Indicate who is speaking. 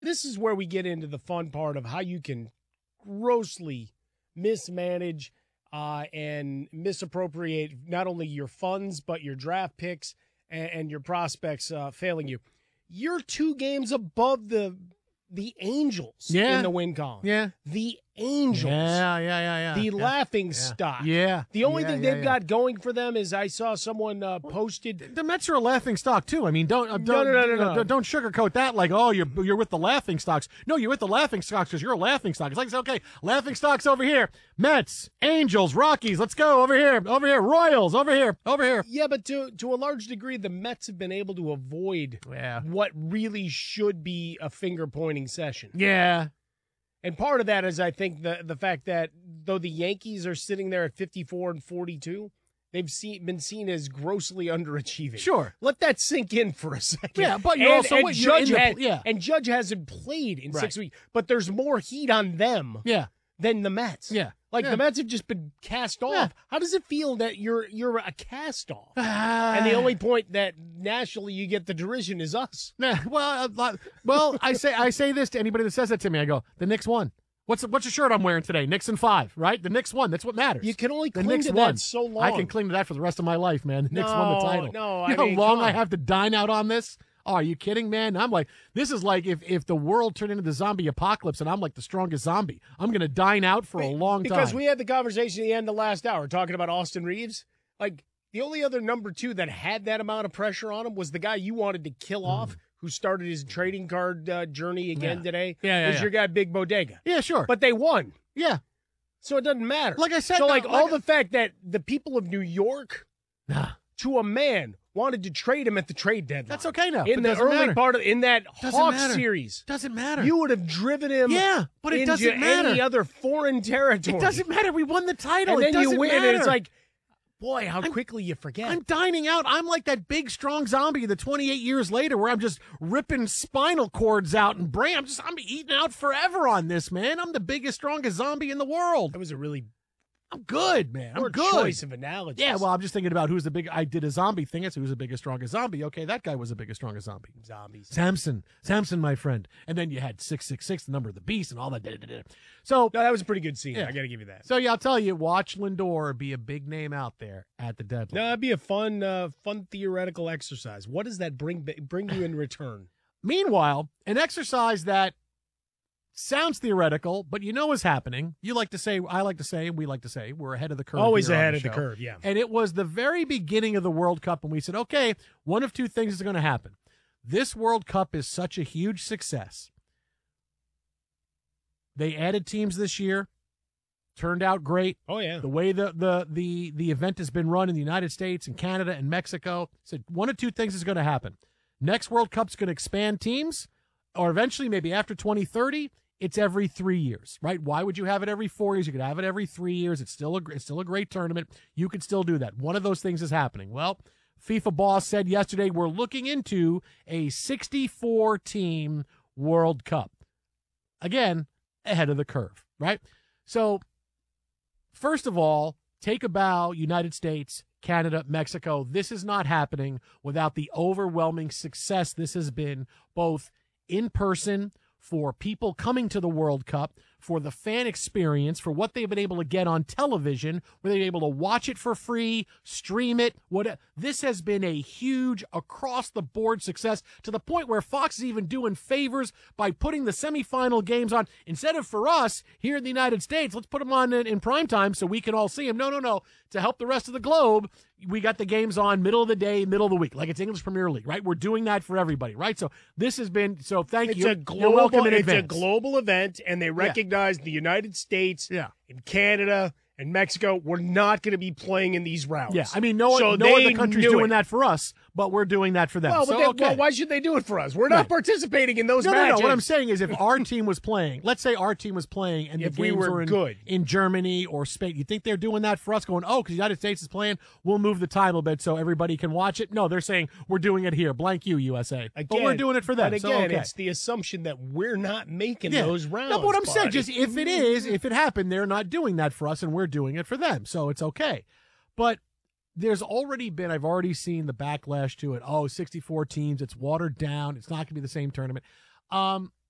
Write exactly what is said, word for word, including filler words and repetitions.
Speaker 1: this is where we get into the fun part of how you can grossly mismanage uh, and misappropriate not only your funds, but your draft picks and, and your prospects uh, failing you. You're two games above the the Angels
Speaker 2: yeah.
Speaker 1: in the win column.
Speaker 2: Yeah.
Speaker 1: The Angels.
Speaker 2: Yeah, yeah, yeah, yeah.
Speaker 1: The
Speaker 2: yeah.
Speaker 1: laughing
Speaker 2: yeah.
Speaker 1: stock.
Speaker 2: Yeah.
Speaker 1: The only
Speaker 2: yeah,
Speaker 1: thing
Speaker 2: yeah,
Speaker 1: they've
Speaker 2: yeah.
Speaker 1: got going for them is I saw someone uh, posted.
Speaker 2: The Mets are a laughing stock too. I mean, don't uh,
Speaker 1: No,
Speaker 2: don't
Speaker 1: no, no, no, no.
Speaker 2: don't sugarcoat that like, oh, you're you're with the laughing stocks. No, you're with the laughing stocks because you're a laughing stock. It's like, okay, laughing stocks over here, Mets, Angels, Rockies. Let's go over here, over here, Royals, over here, over here.
Speaker 1: Yeah, but to to a large degree, the Mets have been able to avoid
Speaker 2: Yeah.
Speaker 1: what really should be a finger pointing session.
Speaker 2: Yeah.
Speaker 1: And part of that is, I think, the the fact that though the Yankees are sitting there at fifty-four and forty-two, they've seen, been seen as grossly underachieving.
Speaker 2: Sure.
Speaker 1: Let that sink in for a second.
Speaker 2: Yeah, but you're
Speaker 1: and,
Speaker 2: also
Speaker 1: and
Speaker 2: what, you're
Speaker 1: Judge
Speaker 2: in the-
Speaker 1: had-
Speaker 2: yeah.
Speaker 1: and Judge hasn't played in
Speaker 2: Right.
Speaker 1: six weeks, but there's more heat on them
Speaker 2: Yeah.
Speaker 1: than the Mets.
Speaker 2: Yeah.
Speaker 1: Like
Speaker 2: Yeah.
Speaker 1: the Mets have just been cast off.
Speaker 2: Yeah.
Speaker 1: How does it feel that you're you're a cast off?
Speaker 2: Ah.
Speaker 1: And the only point that nationally you get the derision is us.
Speaker 2: Nah, well, uh, well, I say I say this to anybody that says that to me. I go, the Knicks won. What's the, what's the shirt I'm wearing today? Knicks in five, right? The Knicks won. That's what matters.
Speaker 1: You can only
Speaker 2: the
Speaker 1: cling
Speaker 2: Knicks
Speaker 1: to
Speaker 2: won.
Speaker 1: that so long.
Speaker 2: I can cling to that for the rest of my life, man. The Knicks won the
Speaker 1: No,
Speaker 2: title.
Speaker 1: no,
Speaker 2: you
Speaker 1: I
Speaker 2: know
Speaker 1: mean,
Speaker 2: how long
Speaker 1: come
Speaker 2: I
Speaker 1: on.
Speaker 2: have to dine out on this? Oh, are you kidding, man? I'm like, this is like if, if the world turned into the zombie apocalypse and I'm like the strongest zombie. I'm going to dine out for a long time.
Speaker 1: Because we had the conversation at the end of last hour talking about Austin Reeves. Like, the only other number two that had that amount of pressure on him was the guy you wanted to kill off, who started his trading card uh, journey again
Speaker 2: Yeah.
Speaker 1: today.
Speaker 2: Yeah, yeah,
Speaker 1: was
Speaker 2: yeah.
Speaker 1: your guy, Big Bodega.
Speaker 2: Yeah, sure.
Speaker 1: But they won.
Speaker 2: yeah.
Speaker 1: So it doesn't matter.
Speaker 2: Like I said,
Speaker 1: so
Speaker 2: no,
Speaker 1: like,
Speaker 2: like
Speaker 1: all
Speaker 2: I-
Speaker 1: the fact that the people of New York,
Speaker 2: Nah.
Speaker 1: to a man, wanted to trade him at the trade deadline.
Speaker 2: That's okay now.
Speaker 1: In
Speaker 2: It
Speaker 1: the
Speaker 2: doesn't
Speaker 1: early
Speaker 2: matter.
Speaker 1: part of in that
Speaker 2: Doesn't
Speaker 1: Hawks
Speaker 2: matter.
Speaker 1: series,
Speaker 2: Doesn't matter.
Speaker 1: you would have driven him.
Speaker 2: Yeah, but it
Speaker 1: into
Speaker 2: doesn't matter.
Speaker 1: any other foreign territory.
Speaker 2: It doesn't matter. We won the title.
Speaker 1: And
Speaker 2: it
Speaker 1: then
Speaker 2: doesn't
Speaker 1: you win,
Speaker 2: matter.
Speaker 1: and it's like, boy, how
Speaker 2: I'm-
Speaker 1: quickly you forget.
Speaker 2: I'm dining out. I'm like that big, strong zombie the twenty-eight years later where I'm just ripping spinal cords out and brain. I'm just, I'm eating out forever on this, man. I'm the biggest, strongest zombie in the world.
Speaker 1: that was a really
Speaker 2: I'm good, man. I'm
Speaker 1: poor
Speaker 2: good.
Speaker 1: choice of analogies.
Speaker 2: Yeah, well, I'm just thinking about who's the big. I did a zombie thing. It's who's the biggest, strongest zombie. Okay, that guy was the biggest, strongest zombie.
Speaker 1: zombies.
Speaker 2: Samson, Samson, my friend. And then you had six six six, the number of the beast, and all that. Da, da, da. So,
Speaker 1: No, that was a pretty good scene.
Speaker 2: Yeah.
Speaker 1: I got to give you that.
Speaker 2: so yeah, I'll tell you, watch Lindor be a big name out there at the deadline.
Speaker 1: No, that'd be a fun, uh, fun theoretical exercise. What does that bring bring you in return?
Speaker 2: Meanwhile, an exercise that sounds theoretical, but you know is happening. You like to say, I like to say, we like to say, we're ahead of the curve.
Speaker 1: Always
Speaker 2: here on
Speaker 1: ahead
Speaker 2: the
Speaker 1: of the
Speaker 2: show.
Speaker 1: curve. Yeah.
Speaker 2: And it was the very beginning of the World Cup, and we said, okay, one of two things is going to happen. This World Cup is such a huge success. They added teams this year, turned out great.
Speaker 1: Oh yeah.
Speaker 2: The way the, the, the, the event has been run in the United States and Canada and Mexico, said one of two things is going to happen. Next World Cup's going to expand teams, or eventually, maybe after twenty thirty, it's every three years, right? Why would you have it every four years? You could have it every three years. It's still a, it's still a great tournament. You could still do that. One of those things is happening. Well, FIFA boss said yesterday, we're looking into a sixty-four team World Cup. Again, ahead of the curve, right? So, first of all, take a bow, United States, Canada, Mexico. This is not happening without the overwhelming success this has been, both in person, for people coming to the World Cup, for the fan experience, for what they've been able to get on television, where they've been able to watch it for free, stream it. What this has been a huge across-the-board success, to the point where Fox is even doing favors by putting the semifinal games on. Instead of for us here in the United States, let's put them on in, in prime time so we can all see them. No, no, no. To help the rest of the globe, we got the games on middle of the day, middle of the week, like it's English Premier League, right? We're doing that for everybody, right? So this has been, so thank
Speaker 1: It's
Speaker 2: you.
Speaker 1: a
Speaker 2: You're
Speaker 1: global.
Speaker 2: welcome in
Speaker 1: It's a
Speaker 2: advance.
Speaker 1: global event, and they recognize the United States,
Speaker 2: Yeah.
Speaker 1: and Canada, and Mexico. We're not going to be playing in these rounds.
Speaker 2: Yeah, I mean, no,
Speaker 1: so
Speaker 2: no
Speaker 1: they
Speaker 2: other country's
Speaker 1: knew
Speaker 2: doing
Speaker 1: it.
Speaker 2: that for us, but we're doing that for them.
Speaker 1: Well,
Speaker 2: so,
Speaker 1: but they,
Speaker 2: okay.
Speaker 1: well, why should they do it for us? We're not
Speaker 2: Right.
Speaker 1: participating in those
Speaker 2: No, no,
Speaker 1: matches.
Speaker 2: no. What I'm saying is, if our team was playing, let's say our team was playing, and
Speaker 1: If
Speaker 2: the
Speaker 1: we
Speaker 2: games
Speaker 1: were
Speaker 2: in,
Speaker 1: good.
Speaker 2: in Germany or Spain, you think they're doing that for us? Going, oh, because the United States is playing, we'll move the title bit so everybody can watch it. No, they're saying we're doing it here. Blank you, U S A.
Speaker 1: Again,
Speaker 2: but we're doing it for them.
Speaker 1: But
Speaker 2: so,
Speaker 1: again,
Speaker 2: okay.
Speaker 1: it's the assumption that we're not making
Speaker 2: Yeah.
Speaker 1: those rounds.
Speaker 2: No, but what I'm saying,
Speaker 1: Bud.
Speaker 2: just if it is, if it happened, they're not doing that for us, and we're doing it for them. So it's okay. But there's already been, I've already seen the backlash to it. Oh, sixty-four teams, it's watered down. It's not going to be the same tournament. Um,